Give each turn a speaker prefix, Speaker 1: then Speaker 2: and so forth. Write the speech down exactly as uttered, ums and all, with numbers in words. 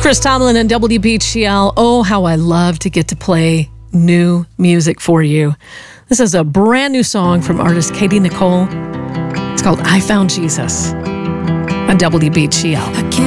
Speaker 1: Chris Tomlin and W B G L. Oh, how I love to get to play new music for you. This is a brand new song from artist Katie Nicole. It's called I Found Jesus on W B G L.